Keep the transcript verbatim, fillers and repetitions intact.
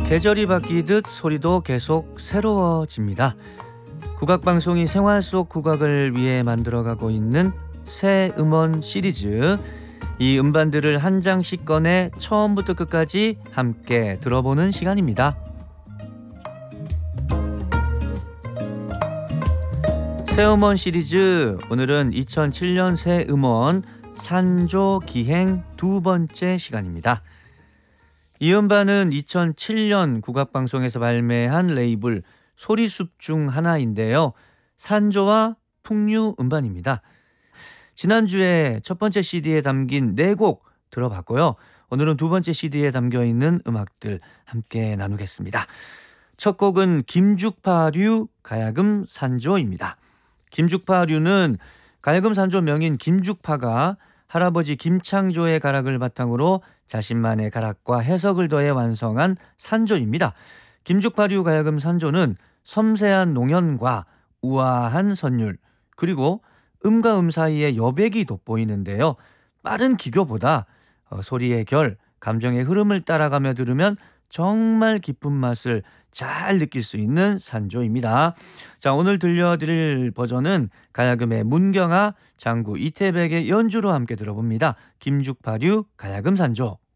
계절이 바뀌듯 소리도 계속 새로워집니다. 국악방송이 생활 속 국악을 위해 만들어가고 있는 새 음원 시리즈, 이 음반들을 한 장씩 꺼내 처음부터 끝까지 함께 들어보는 시간입니다. 새 음원 시리즈, 오늘은 이천칠 년 새 음원 산조 기행 두 번째 시간입니다. 이 음반은 이천칠 년 국악방송에서 발매한 레이블 소리숲 중 하나인데요. 산조와 풍류 음반입니다. 지난주에 첫 번째 씨디에 담긴 네 곡 들어봤고요. 오늘은 두 번째 씨디에 담겨있는 음악들 함께 나누겠습니다. 첫 곡은 김죽파류 가야금 산조입니다. 김죽파류는 가야금 산조 명인 김죽파가 할아버지 김창조의 가락을 바탕으로 자신만의 가락과 해석을 더해 완성한 산조입니다. 김죽파류 가야금 산조는 섬세한 농연과 우아한 선율, 그리고 음과 음 사이에 여백이 돋보이는데요. 빠른 기교보다 소리의 결, 감정의 흐름을 따라가며 들으면 정말 깊은 맛을 잘 느낄 수 있는 산조입니다. 자, 오늘 들려드릴 버전은 가야금의 문경아, 장구 이태백의 연주로 함께 들어봅니다. 김죽파류 가야금 산조.